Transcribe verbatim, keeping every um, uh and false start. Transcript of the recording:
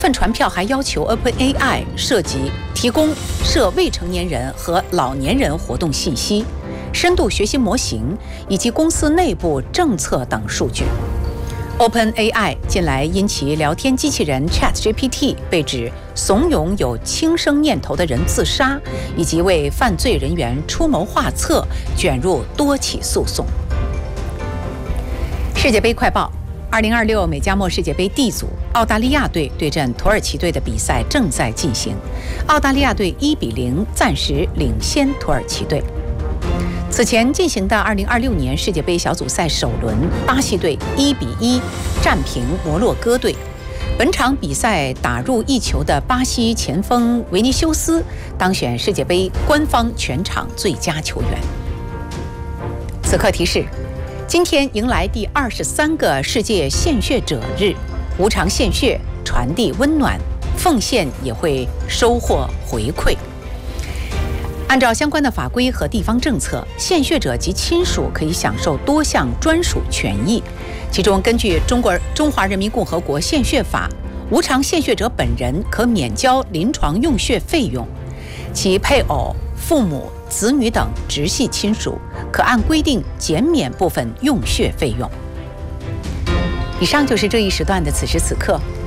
份传票还要求 OpenAI 涉及提供涉未成年人和老年人活动信息、深度学习模型以及公司内部政策等数据。OpenAI 近来因其聊天机器人 ChatGPT 被指怂恿有轻生念头的人自杀，以及为犯罪人员出谋划策，卷入多起诉讼。世界杯快报。二零二六美加墨世界杯 D 组，澳大利亚队对阵土耳其队的比赛正在进行，澳大利亚队一比零暂时领先土耳其队。此前进行的二零二六年世界杯小组赛首轮，巴西队一比一战平摩洛哥队。本场比赛打入一球的巴西前锋维尼修斯当选世界杯官方全场最佳球员。此刻提示。今天迎来第二十三个世界献血者日，无偿献血传递温暖，奉献也会收获回馈。按照相关的法规和地方政策，献血者及亲属可以享受多项专属权益，其中根据中国中华人民共和国献血法，无偿献血者本人可免交临床用血费用，其配偶、父母、子女等直系亲属可按规定减免部分用血费用。以上就是这一时段的此时此刻，